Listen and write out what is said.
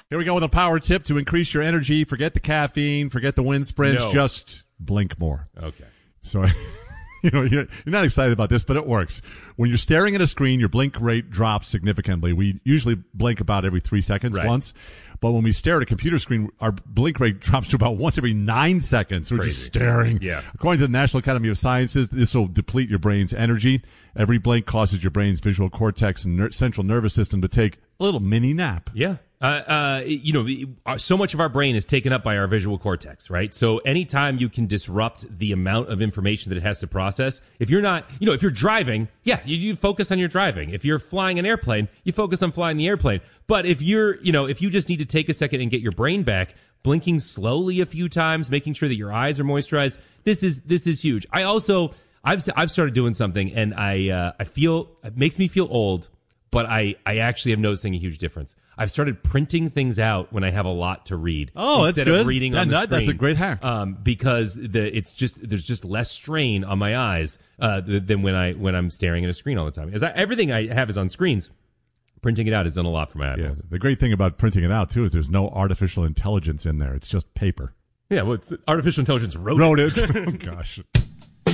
Here we go with a power tip to increase your energy. Forget the caffeine, forget the wind sprints, just blink more. Okay. So, you're not excited about this, but it works. When you're staring at a screen, your blink rate drops significantly. We usually blink about every 3 seconds once. But when we stare at a computer screen, our blink rate drops to about once every 9 seconds. We're just staring. Yeah. According to the National Academy of Sciences, this will deplete your brain's energy. Every blink causes your brain's visual cortex and central nervous system to take a little mini nap. Yeah. So much of our brain is taken up by our visual cortex, right? So anytime you can disrupt the amount of information that it has to process, if you're not, if you're driving, you focus on your driving. If you're flying an airplane, you focus on flying the airplane. But if you're, if you just need to take a second and get your brain back, blinking slowly a few times, making sure that your eyes are moisturized, this is huge. I've started doing something, and I feel it makes me feel old, but I actually am noticing a huge difference. I've started printing things out when I have a lot to read. Oh, that's good. Instead of reading on the screen. That's a great hack. Because there's just less strain on my eyes than when I'm staring at a screen all the time. Everything I have is on screens. Printing it out has done a lot for my eyeballs. The great thing about printing it out too is there's no artificial intelligence in there. It's just paper. Yeah, well, it's artificial intelligence wrote it. Oh gosh.